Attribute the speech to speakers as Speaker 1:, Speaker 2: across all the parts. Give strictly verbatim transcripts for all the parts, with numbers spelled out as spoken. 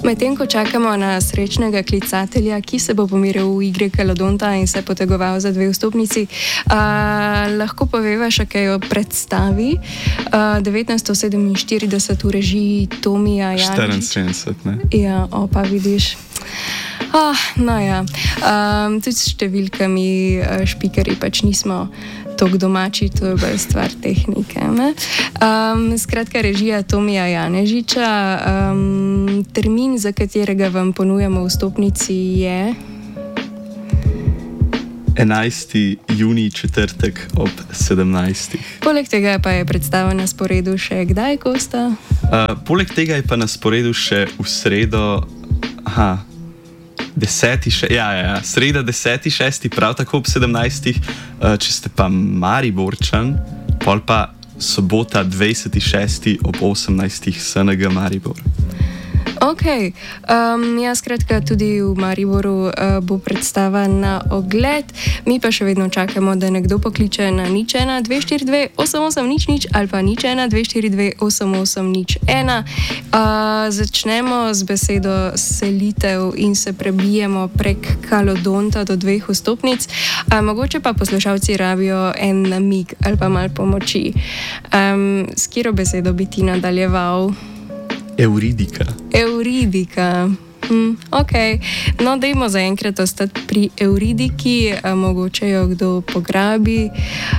Speaker 1: Medtem ko čakamo na srečnega klicatelja, ki se bo pomeril v igri Kalodonta in se potegoval za dve vstopnici, uh, lahko poveva še kaj o predstavi. Uh, devetnajststo sedeminštirideset v režiji Tomija Janežiča.
Speaker 2: štiriinsedemdeset, ne?
Speaker 1: Ja, opa, vidiš. Oh, no ja, um, tudi s številkami špikerji pač nismo tako domači, to je bolj stvar tehnike. Um, skratka, režija Tomija Janežiča, um, termin, za katerega vam ponujamo vstopnici, je
Speaker 2: enajsti junij, četrtek ob sedemnajstih.
Speaker 1: Poleg tega pa je predstava na sporedu še kdaj, Kosta?
Speaker 2: Uh, poleg tega je pa na sporedu še v sredo, aha, deseti, še, ja, ja, ja, sreda deseti šesti, prav tako ob sedemnajstih, uh, če ste pa Mariborčan, pol pa sobota dvajseti šesti ob osemnajstih S N G Maribor.
Speaker 1: Ok, um, ja, skratka, tudi v Mariboru uh, bo predstava na ogled. Mi pa še vedno čakamo, da nekdo pokliče na nič ena dve štiri dve osem osem nič nič ali pa nič ena dve štiri dve osem osem nič ena. Uh, začnemo z besedo selitev in se prebijemo prek Kalodonta do dveh vstopnic. Uh, mogoče pa poslušalci rabijo en namig ali pa malo pomoči. Um, s katero besedo bi ti nadaljeval?
Speaker 2: Euridika.
Speaker 1: Euridika. Hm, ok, no dajmo zaenkrat ostati pri Euridiki, a mogoče jo kdo pograbi.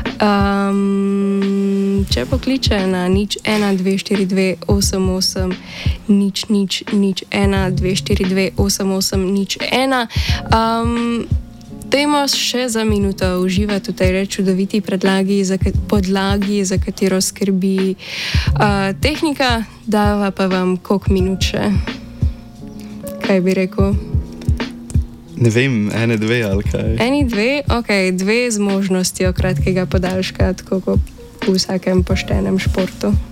Speaker 1: Um, če pokliče na nič ena dve štiri dve osem osem nič nič nič ena dve štiri dve osem osem nič ena. Um, Dajmo še za minuto uživati v tej čudoviti predlagi, za podlagi, za katero skrbi uh, tehnika, dava pa vam koliko minut še. Kaj bi rekel?
Speaker 2: Ne vem, ene dve ali kaj.
Speaker 1: Eni dve? Ok, dve z možnostjo kratkega podaljška, tako kot v vsakem poštenem športu.